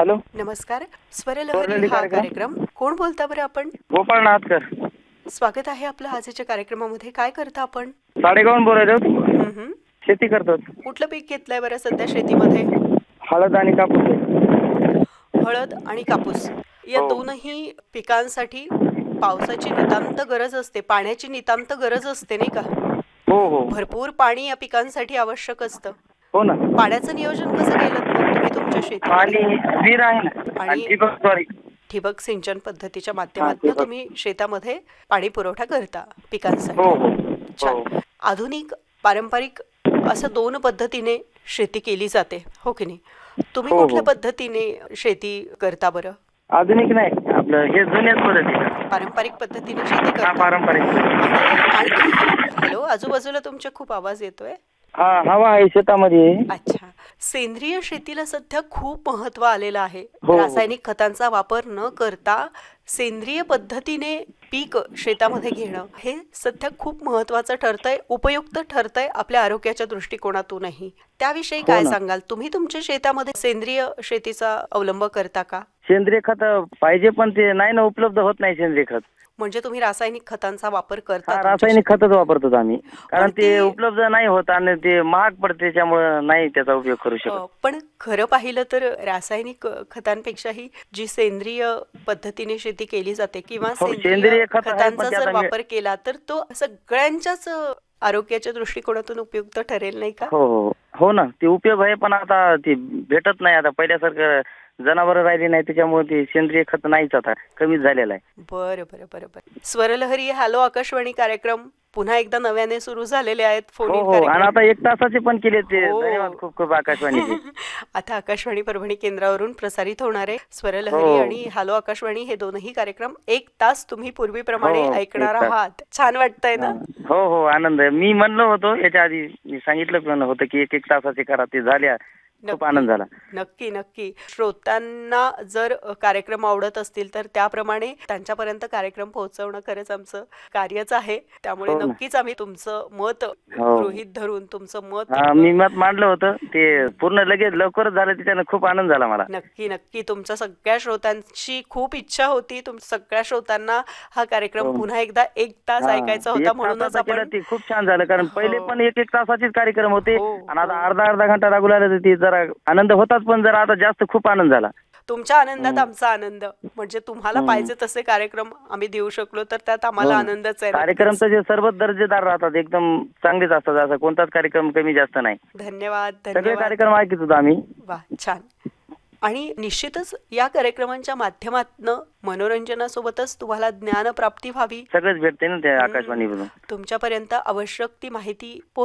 Hello, नमस्कार. स्वरलहरी स्वरलहरी हा कार्यक्रम. कार्यक्रम. कोण बोलता बरं आपण? गोपाळ नाहतकर. स्वागत आहे आपलं आजच्या कार्यक्रमामध्ये. काय करता आपण? साडेगावून बोलायलो. हम्म. शेती करतो. कुठलं पीक घेतलंय बरं सध्या शेतीमध्ये? हळद आणि कापूस आहे. हळद आणि कापूस या हो. दोनही पिकांसाठी पावसाची नितांत गरज असते, पाण्याची नितांत गरज असते, नाही का? हो हो भरपूर पाणी या पिकांसाठी आवश्यक असतं. हो ना. पाण्याचं नियोजन कसं केलं मग तुम्ही तुमच्या शेतीमध्ये? आणि विहीर आहे ना, आणि आणि ठिबकद्वारे. ठिबक सिंचन पद्धतीच्या हा, माध्यमातून ठिबक. तुम्ही शेतामध्ये पाणी पुरवठा करता हो पिकांसाठी. हो छान. हो आधुनिक, पारंपरिक असं दोन पद्धतीने शेती केली जाते, हो की नाही? तुम्ही हो, कुठल्या हो. पद्धतीने शेती करता बरं? आधुनिक नाही, आपलं हे जुन्याच पद्धती. पारंपरिक पद्धतीने शेती हा, करता. पारंपरिक पद्धती. आणि आणखी हॅलो, आजूबाजूला तुमच्या खूप आवाज येतोय. हा, हवा आहे शेतामध्ये. अच्छा. सेंद्रिय शेतीला सध्या खूप महत्व आलेलं आहे. हो. रासायनिक खतांचा वापर न करता सेंद्रिय पद्धतीने पीक शेतामध्ये घेणं हे सध्या खूप महत्वाचं ठरतंय, उपयुक्त ठरतंय आपल्या आरोग्याच्या दृष्टिकोनातूनही. त्याविषयी हो काय ना. सांगाल? तुम्ही तुमच्या शेतामध्ये सेंद्रिय शेतीचा अवलंब करता का? सेंद्रिय खत पाहिजे, पण ते नाही ना, उपलब्ध होत नाही सेंद्रिय खत. म्हणजे तुम्ही रासायनिक खतांचा वापर करता हा, तुमच्या रासायनिक शेतात? खतच वापरतो आम्ही, कारण पण ते उपलब्ध नाही होत आणि ते महाग पडते, त्याच्यामुळे नाही त्याचा उपयोग करू शकत. पण खरं पाहिलं तर रासायनिक खतांपेक्षाही जी सेंद्रिय पद्धतीने शेती केली जाते किंवा हो, सेंद्रिय सेंद्रिय खत आहे, खतांचा पण ते जर आता वापर केला तर तो सगळ्यांच्याच आरोग्याच्या दृष्टिकोनातून उपयुक्त ठरेल, नाही का? हो हो हो ना, ते उपयोग आहे, पण आता ते भेटत नाही. आता पहिल्यासारखं जनावरं राहिली नाही, त्याच्यामुळे ते सेंद्रिय खत नाहीच, आता कमीच झालेलं आहे. बरं बरं बरं बरं. स्वरलहरी हॅलो आकाशवाणी कार्यक्रम पुन्हा एकदा नव्याने सुरू झालेले आहेत. फोन हो इन हो, आणि कार्यक्रम. आता 1 तासाचे पण केले ते. हो. धन्यवाद खूप खूप आकाशवाणीचे. आता आकाशवाणी परभणी केंद्रावरून प्रसारित होणारे स्वरलहरी हो आणि हॅलो आकाशवाणी हे दोनही कार्यक्रम 1 तास तुम्ही पूर्वीप्रमाणे हो, 1 ऐकणार तास. आहात. छान वाटतंय हा. ना? हो हो, आनंद आहे. मी म्हणलो होतो याच्या आधी, मी सांगितलं पण होतं की 1 तासाचे करा, ते झाले. खूप नक्की आनंद झाला. नक्की नक्की. श्रोत्यांना जर कार्यक्रम आवडत असतील तर त्याप्रमाणे त्यांच्यापर्यंत कार्यक्रम पोहोचवणं खरंच आमचं कार्यच आहे. त्यामुळे हो ना. नक्कीच आम्ही तुमचं मत हो. गृहीत धरून तुमचं मत हा, मी मत मांडलं होतं, ते पूर्ण लगेच लवकरच झालं, त्याच्यानं खूप आनंद झाला मला. नक्की नक्की. तुमच्या सगळ्या श्रोत्यांची खूप इच्छा होती, तुमच्या सगळ्या श्रोत्यांना हा कार्यक्रम हो. पुन्हा एकदा 1 तास हा, ऐकायचा 1 होता, म्हणूनच तासाचा केला, आपण ते खूप छान झालं, कारण पहिले हो. पण 1 तासाचेच कार्यक्रम होते, हो, आणि आता हो. अर्धा घंटा लागू लागला, तर ते जरा आनंद होताच, पण जरा आता जास्त खूप आनंद झाला. तुमच्या आनंदात हम्म. आमचा आनंद. म्हणजे तुम्हाला हम्म. पाहिजे तसे कार्यक्रम आम्ही देऊ शकलो तर त्यात हो आम्हाला ना. आनंदच आहे. कार्यक्रम नक्कीच. तर जे सर्व दर्जेदार राहतात, एकदम चांगलेच असतात, असा कोणताच कार्यक्रम कमी जास्त नाही. धन्यवाद सगळे धन्यवाद. कार्यक्रम ऐकत होतो आम्ही. वा, छान. आणि निश्चितच या कार्यक्रमांच्या माध्यमातून मनोरंजनासोबतच तुम्हाला ज्ञानप्राप्ती व्हावी, सगळंच भेटते ना त्या आकाशवाणीमधून. तुमच्यापर्यंत आवश्यक ती माहिती